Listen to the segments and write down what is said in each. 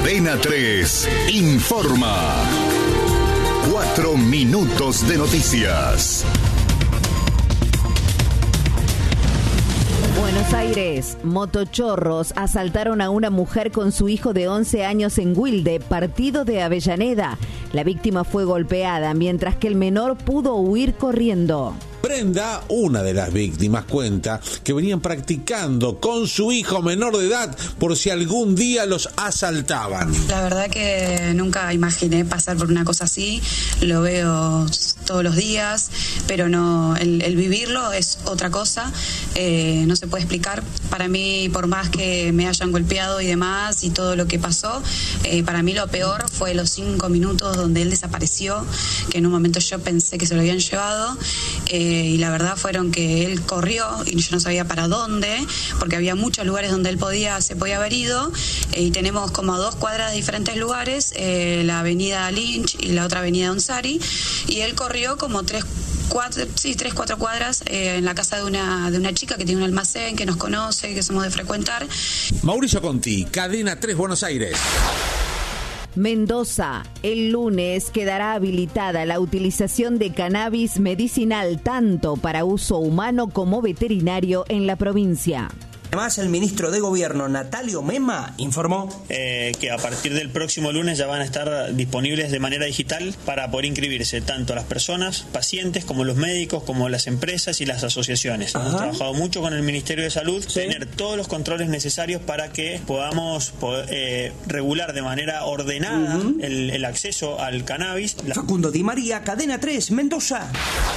Cadena 3 informa. 4 minutos de noticias. Buenos Aires, motochorros asaltaron a una mujer con su hijo de 11 años en Wilde, partido de Avellaneda. La víctima fue golpeada, mientras que el menor pudo huir corriendo. Brenda, una de las víctimas, cuenta que venían practicando con su hijo menor de edad por si algún día los asaltaban. La verdad que nunca imaginé pasar por una cosa así, lo veo todos los días, pero no, el vivirlo es otra cosa, no se puede explicar. Para mí, por más que me hayan golpeado y demás y todo lo que pasó, para mí lo peor fue los 5 minutos donde él desapareció, que en un momento yo pensé que se lo habían llevado, y la verdad fueron que él corrió y yo no sabía para dónde, porque había muchos lugares donde él se podía haber ido, y tenemos como a 2 cuadras de diferentes lugares, la avenida Lynch y la otra avenida Onsari, y él corrió como 3-4 cuadras en la casa de una chica que tiene un almacén, que nos conoce, que somos de frecuentar. Mauricio Conti, Cadena 3 Buenos Aires. Mendoza, el lunes quedará habilitada la utilización de cannabis medicinal tanto para uso humano como veterinario en la provincia. Además, el ministro de Gobierno, Natalio Mema, informó que a partir del próximo lunes ya van a estar disponibles de manera digital para poder inscribirse tanto las personas, pacientes, como los médicos, como las empresas y las asociaciones. Hemos trabajado mucho con el Ministerio de Salud, tener todos los controles necesarios para que podamos regular de manera ordenada el acceso al cannabis. Facundo Di María, Cadena 3, Mendoza.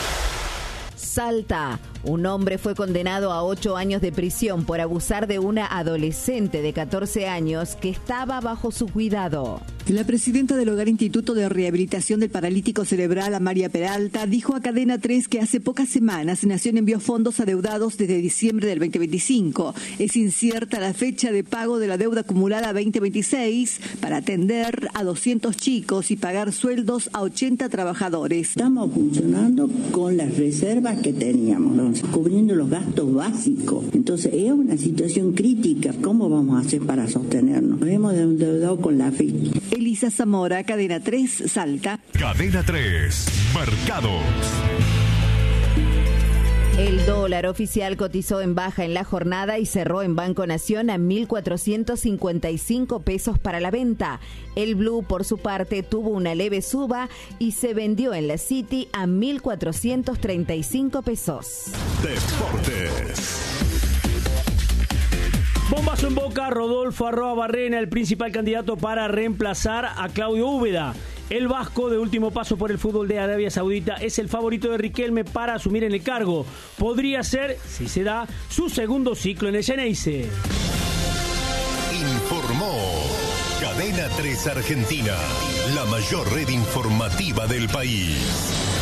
Salta. Un hombre fue condenado a 8 años de prisión por abusar de una adolescente de 14 años que estaba bajo su cuidado. La presidenta del Hogar Instituto de Rehabilitación del Paralítico Cerebral, Amaria Peralta, dijo a Cadena 3 que hace pocas semanas Nación envió fondos adeudados desde diciembre del 2025. Es incierta la fecha de pago de la deuda acumulada 2026 para atender a 200 chicos y pagar sueldos a 80 trabajadores. Estamos funcionando con las reservas que teníamos, cubriendo los gastos básicos. Entonces es una situación crítica. ¿Cómo vamos a hacer para sostenernos? Nos hemos endeudado con la FIP. Elisa Zamora, Cadena 3, Salta. Cadena 3, mercados. El dólar oficial cotizó en baja en la jornada y cerró en Banco Nación a 1.455 pesos para la venta. El Blue, por su parte, tuvo una leve suba y se vendió en la City a 1.435 pesos. Deportes. Bombazo en Boca, Rodolfo Arroa Barrena, el principal candidato para reemplazar a Claudio Úbeda. El vasco, de último paso por el fútbol de Arabia Saudita, es el favorito de Riquelme para asumir en el cargo. Podría ser, si se da, su segundo ciclo en el Xeneize. Informó Cadena 3 Argentina, la mayor red informativa del país.